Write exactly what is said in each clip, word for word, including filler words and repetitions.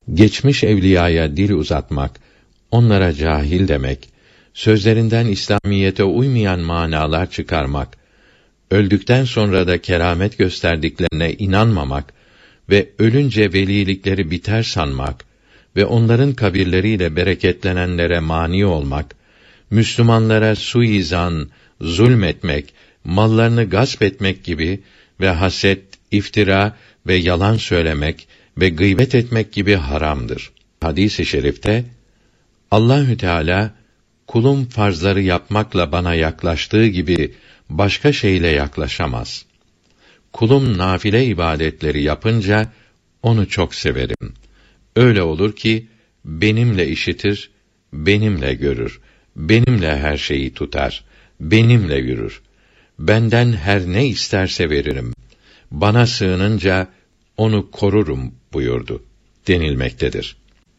Geçmiş evliyaya dil uzatmak, onlara cahil demek, sözlerinden İslamiyete uymayan manalar çıkarmak, öldükten sonra da keramet gösterdiklerine inanmamak ve ölünce velilikleri biter sanmak ve onların kabirleriyle bereketlenenlere mani olmak, Müslümanlara suizan, zulmetmek, mallarını gasp etmek gibi ve haset, iftira ve yalan söylemek ve gıybet etmek gibi haramdır. Hadis-i şerifte Allahü Teala kulum farzları yapmakla bana yaklaştığı gibi başka şeyle yaklaşamaz. Kulum nafile ibadetleri yapınca onu çok severim. Öyle olur ki benimle işitir, benimle görür, benimle her şeyi tutar, benimle yürür. Benden her ne isterse veririm. Bana sığınınca onu korurum buyurdu denilmektedir.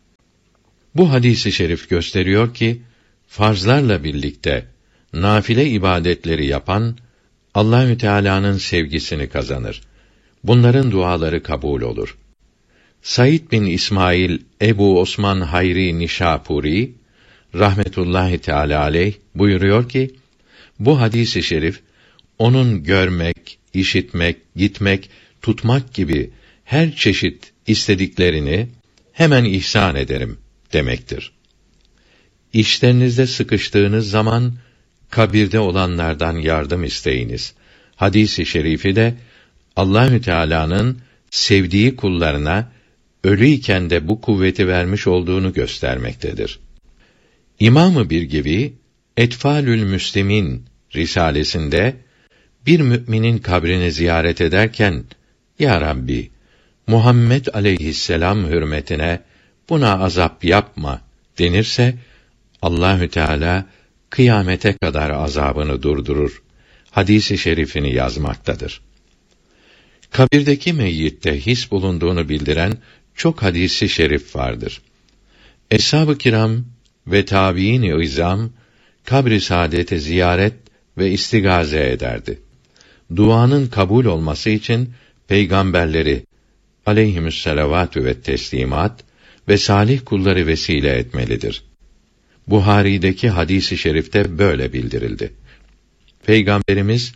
Bu hadis-i şerif gösteriyor ki farzlarla birlikte nafile ibadetleri yapan Allahü Teala'nın sevgisini kazanır. Bunların duaları kabul olur. Said bin İsmail Ebu Osman Hayri Nişapuri rahmetullahi teâlâ aleyh buyuruyor ki bu hadis-i şerif onun görmek, işitmek, gitmek, tutmak gibi her çeşit istediklerini hemen ihsan ederim demektir. İşlerinizde sıkıştığınız zaman kabirde olanlardan yardım isteyiniz. Hadis-i şerifi de Allahü Teala'nın sevdiği kullarına ölüyken de bu kuvveti vermiş olduğunu göstermektedir. İmam-ı Birgivi Etfalül Müslimin risalesinde bir müminin kabrini ziyaret ederken Ya Rabbi, Muhammed aleyhisselam hürmetine buna azap yapma denirse Allahü Teala kıyamete kadar azabını durdurur. Hadis-i şerifini yazmaktadır. Kabirdeki meyyitte his bulunduğunu bildiren çok hadis-i şerif vardır. Eshab-ı kiram ve tâbiîn-i izam kabr-i saadete ziyaret ve istigaze ederdi. Duanın kabul olması için peygamberleri aleyhimüsselavatü ve teslimat ve salih kulları vesile etmelidir. Buhari'deki hadis-i şerifte böyle bildirildi. Peygamberimiz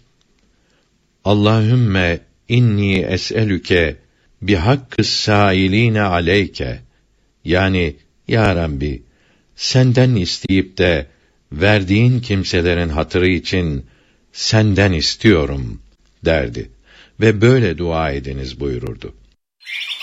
Allahümme inni es'elüke bihakkı's sâilîne aleyke, yani Ya Rabbi, senden isteyip de verdiğin kimselerin hatırı için senden istiyorum derdi ve böyle dua ediniz buyururdu.